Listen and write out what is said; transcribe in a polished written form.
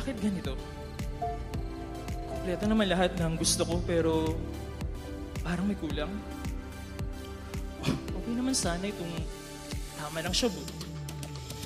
bakit ganito? Kompleto naman lahat ng gusto ko pero parang may kulang. Okay naman sana itong tama lang siya,